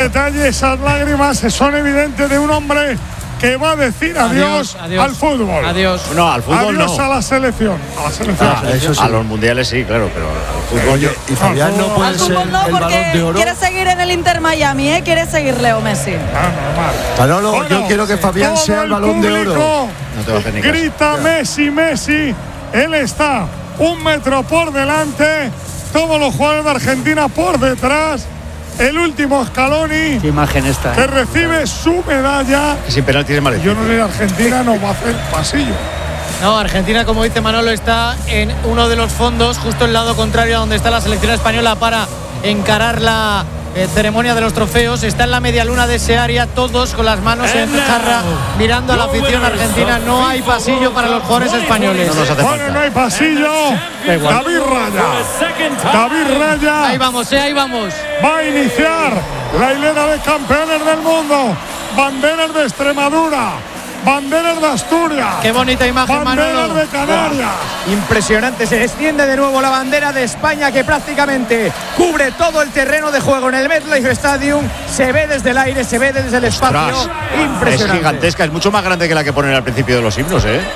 detalle, esas lágrimas son evidentes de un hombre que va a decir adiós al fútbol. Adiós. No, al fútbol adiós no. A la selección. A la selección. Eso sí. A los mundiales sí, claro, pero al fútbol. Oye, y Fabián no puede Al ser fútbol no, el porque Balón de Oro. quiere seguir en el Inter Miami, quiere seguir Leo Messi. Normal. Manolo, Bueno, yo quiero que Fabián todo sea el Balón de Oro. No te va a hacer ni caso. Grita Messi, Messi. Él está 1 metro por delante. Todos los jugadores de Argentina por detrás. El último Scaloni, Qué imagen esta. que recibe su medalla. Que sin penalti es mal. Yo no sé, Argentina no va a hacer pasillo. No, Argentina, como dice Manolo, está en uno de los fondos, justo el lado contrario a donde está la selección española para encarar la ceremonia de los trofeos. Está en la media luna de ese área, todos con las manos en jarra, mirando a la afición argentina. No hay pasillo para los jugadores españoles. No nos hace Bueno, falta. no hay pasillo. David Raya. David Raya. Ahí vamos, ahí vamos. Va a iniciar la hilera de campeones del mundo. Banderas de Extremadura. Banderas de Asturias. Qué bonita imagen, Banderas Manolo. de Canarias. Impresionante, se extiende de nuevo la bandera de España que prácticamente cubre todo el terreno de juego en el MetLife Stadium. Se ve desde el aire, se ve desde el espacio. Ostras, es Impresionante. gigantesca, es mucho más grande que la que ponen al principio de los himnos, ¿eh?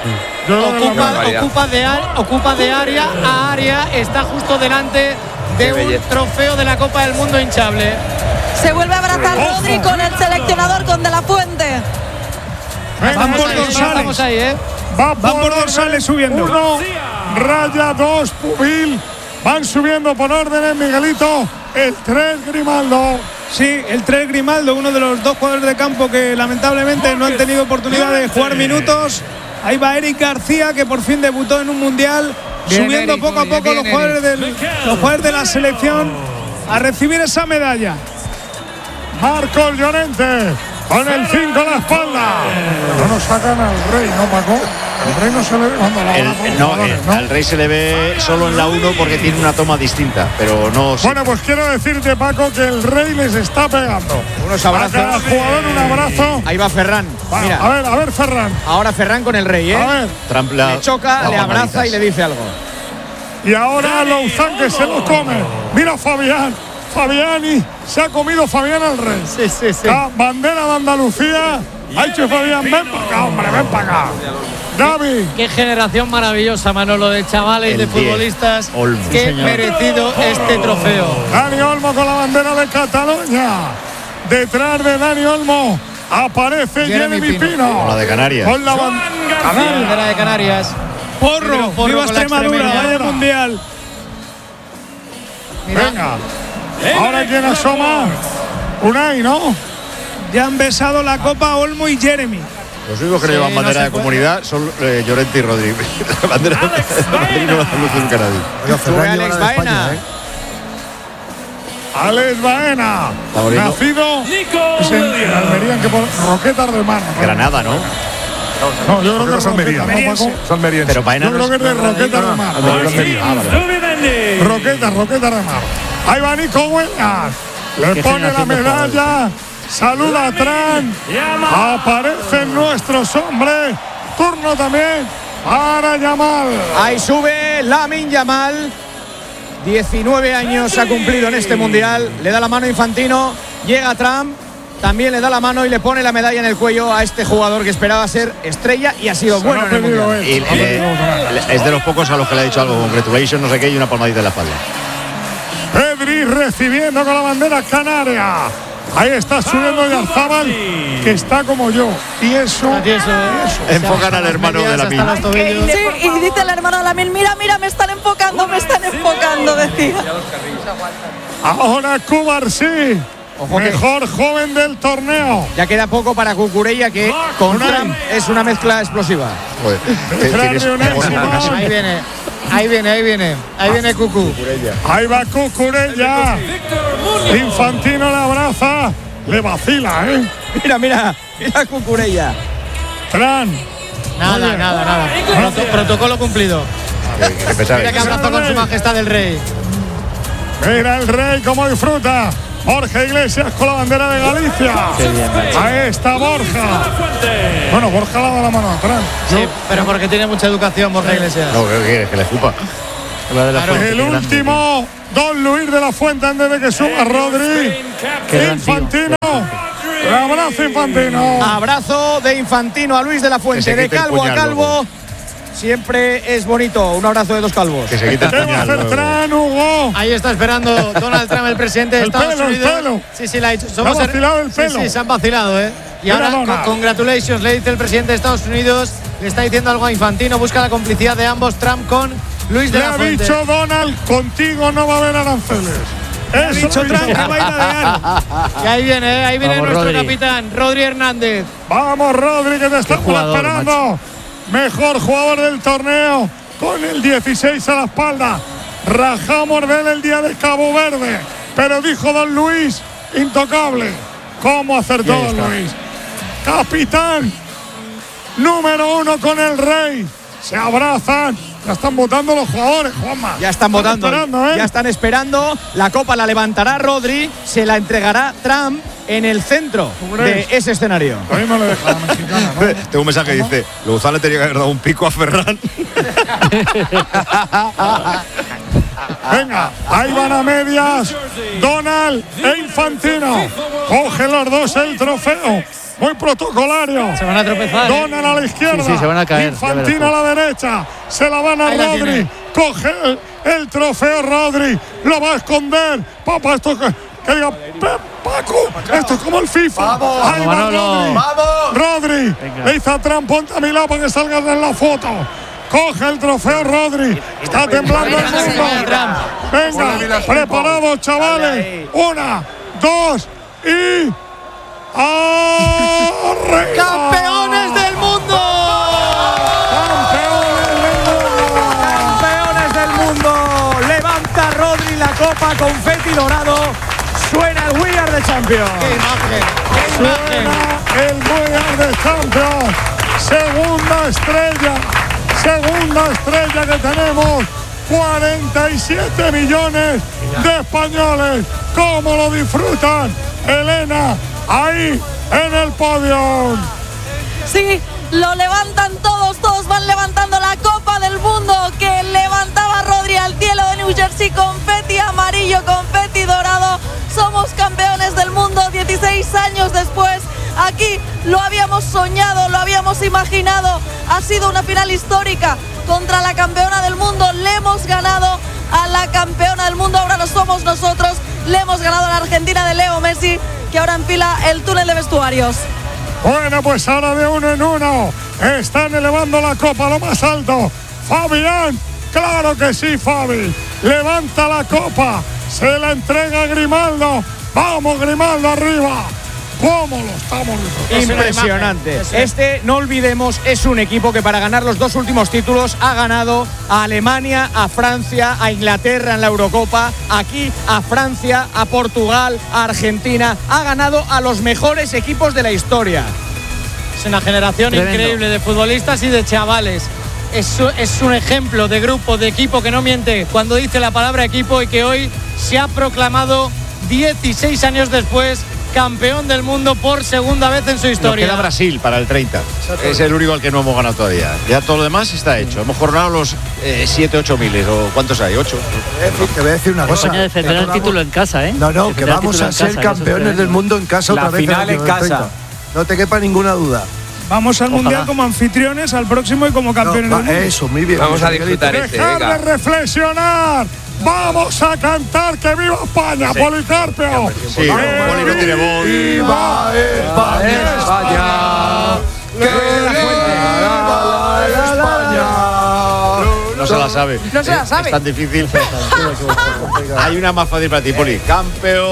Ocupa de área a área, está justo delante de un trofeo de la Copa del Mundo hinchable. Se vuelve a abrazar Rodri con el seleccionador, con De La Fuente. Van por Estamos ahí, Va por Dorsales subiendo. 1, Raya 2, Pubil. Van subiendo por órdenes, Miguelito. El 3, Grimaldo. Sí, el 3 Grimaldo, uno de los dos jugadores de campo que lamentablemente no han tenido oportunidad de jugar minutos. Ahí va Eric García, que por fin debutó en un mundial, Bien, subiendo Eric, poco a muy poco bien, los jugadores de la selección a recibir esa medalla. Marcos Llorente con el 5 a la espalda. No nos sacan al Rey, ¿no, Paco? El Rey no se le ve cuando la Al Rey se le ve solo en la 1 porque tiene una toma distinta, pero no. Bueno, pues quiero decirte, Paco, que el Rey les está pegando. Unos A abrazos. cada jugador un abrazo. Ahí va Ferran. Va, Mira, a ver, Ferran. ahora Ferran con el Rey, A ver. Le choca, le abraza y le dice algo. Y ahora Louzán, que se lo come. Mira Fabián. Fabiani se ha comido Fabián al Rey. Sí. La bandera de Andalucía. Ha hecho Fabián, ven para acá, hombre, ven para acá. Gaby. Qué generación maravillosa, Manolo, de chavales, El de 10, futbolistas. Olmo. Qué Sí, señor. merecido este trofeo. Dani Olmo con la bandera de Cataluña. Detrás de Dani Olmo aparece Jeremy Jeremy Pino. Pino. Con la de Canarias. Con la Bandera de Canarias. Porro, Porro viva con la Extremadura, extremeña. vaya mundial. Mira, Venga. Ahora quien asoma. Unai, ¿no? Ya han besado la copa Olmo y Jeremy. Los únicos que Sí, llevan no bandera se de puede. comunidad son Llorente y Rodri. La bandera de Madrid no la luce nunca nadie. Oiga, Ferran Sube lleva Alex la de España, Baena. Alex Baena. Favorito. Nacido es en Almería, en que por Roquetas de Mar. ¿no? Granada, ¿no? No, yo creo que es Almería. Roquetas, ¿no, Paco? Es almeriense. Pero Baena Yo no creo que es. es de Roquetas de Mar. Roquetas de Mar. Ahí va Nico Huelgas. Le Qué pone la generación de medalla. Saluda a Tran. Aparecen nuestros hombres. Turno también para Yamal. Ahí sube Lamine Yamal. 19 años ha cumplido en este mundial. Le da la mano a Infantino. Llega Trump. También le da la mano y le pone la medalla en el cuello a este jugador que esperaba ser estrella y ha sido bueno en el mundial. Y es de los pocos a los que le ha dicho algo. Congratulations, no sé qué, y una palmadita en la espalda. Pedri recibiendo con la bandera canaria. Ahí está subiendo Yarzábal, que está como yo. Y eso. Enfocan al hermano de la hasta los tobillos. Sí, y dice el hermano de Lamine, mira, me están enfocando, decía. Ahora Cubarsí, mejor joven del torneo. Ya queda poco para Cucurella, que con Trump es una mezcla explosiva. Ahí viene Cucu. Ahí va Cucurella. Infantino le abraza. Le vacila, ¿eh? Mira Cucurella. Tran. Nada. Protocolo cumplido. Mira que abrazó con su majestad el rey. Mira el Rey cómo disfruta. Borja Iglesias con la bandera de Galicia. Ahí está Borja. Bueno, Borja le ha dado la mano atrás. Sí, pero porque tiene mucha educación, Borja Iglesias. No, ¿qué quieres? Que le escupa. El último, Don Luis de la Fuente antes de que suba Rodri. Infantino. abrazo Infantino. Abrazo de Infantino a Luis de la Fuente, de calvo a calvo. Siempre es bonito un abrazo de dos calvos. Que se quite el ¿Qué va a puñal hacer luego. Trump, Hugo? Ahí está esperando Donald Trump, el presidente de El Estados pelo, el Unidos. pelo. Sí, la ha dicho. Se ha vacilado el pelo. Sí, se han vacilado, ¿eh? Y Mira, ahora, Donald. congratulations, le dice el presidente de Estados Unidos. Le está diciendo algo a Infantino. Busca la complicidad de ambos, Trump con Luis de Le la ha Fuente. dicho Donald, contigo no va a haber aranceles. Ha dicho Trump que va a ir a Real. Y ahí viene Vamos, nuestro Rodri. capitán, Rodri Hernández. Vamos, Rodri, que te estamos jugador, esperando. Mejor jugador del torneo, con el 16 a la espalda. Rajamos de él el día de Cabo Verde, pero dijo don Luis, intocable. ¿Cómo acertó don Luis? Capitán, número 1 con el Rey. Se abrazan. Ya están votando los jugadores, Juanma. Ya están votando, esperando, ¿eh? ya están esperando. La copa la levantará Rodri, se la entregará Trump en el centro de ese escenario. A mí me lo deja la mexicana, ¿no? Tengo un mensaje que dice: Luzán le tenía que haber dado un pico a Ferran. Venga, ahí van a medias Donald e Infantino. Cogen los dos el trofeo. Muy protocolario. Se van a tropezar. Donald a la izquierda. Sí, se van a caer, Infantino ya a la derecha. Se la van a Ahí la Rodri. tiene. Coge el trofeo Rodri. Lo va a esconder. Papá, esto que diga Paco. Esto es como el FIFA. Ahí va Manolo. Rodri. Le dice a Trump, ponte a mi lado para que salgas en la foto. Coge el trofeo Rodri. Está temblando el Venga, mundo. Trump. Venga, preparados, chavales. 1, 2 y. ¡Arriba! ¡Campeones del mundo! Campeones del mundo. Levanta Rodri la copa, confeti dorado. Suena el We Are the Champions. ¡Qué imagen! ¡Qué imagen! Suena el We Are the Champions. Segunda estrella que tenemos. 47 millones de españoles. ¿Cómo lo disfrutan? Elena, ahí en el podio. Sí, lo levantan todos van levantando la Copa del Mundo que levantaba Rodri al cielo de New Jersey, confeti amarillo, confeti dorado. Somos campeones del mundo 16 años después. Aquí lo habíamos soñado, lo habíamos imaginado. Ha sido una final histórica contra la campeona del mundo. Le hemos ganado a la campeona del mundo, ahora lo somos nosotros. Le hemos ganado a la Argentina de Leo Messi, que ahora enfila el túnel de vestuarios. Bueno, pues ahora de 1 en 1 están elevando la copa a lo más alto. Fabián, claro que sí, Fabi. Levanta la copa, se la entrega a Grimaldo. Vamos, Grimaldo, arriba. ¿Cómo lo estamos viendo? Impresionante. Este, no olvidemos, es un equipo que para ganar los dos últimos títulos ha ganado a Alemania, a Francia, a Inglaterra en la Eurocopa, aquí a Francia, a Portugal, a Argentina. Ha ganado a los mejores equipos de la historia. Es una generación Tremendo. increíble de futbolistas y de chavales. Es un ejemplo de grupo, de equipo que no miente cuando dice la palabra equipo y que hoy se ha proclamado 16 años después campeón del mundo por segunda vez en su Nos historia. queda Brasil para el 30. Es el único al que no hemos ganado todavía. Ya todo lo demás está hecho. Hemos coronado los 7-8 miles. ¿O cuántos hay? 8. Te voy a decir una cosa. España defenderá el título en casa, ¿eh? No, que Defenderá el vamos título a en ser casa, que eso es campeones tremendo. del mundo en casa La otra vez. final en casa. 30. No te quepa ninguna duda. Vamos al Ojalá. Mundial como anfitriones, al próximo y como campeones del mundo. Eso, muy bien. Vamos a disfrutar este, Dejar de venga. reflexionar. Vamos a cantar que viva España, Policarpio. Sí, Poli no tiene voz. ¡Viva España! España. ¡Que viva España! No se la sabe. No se la sabe. Es tan difícil. Hay una más fácil para ti, Poli. Campeón.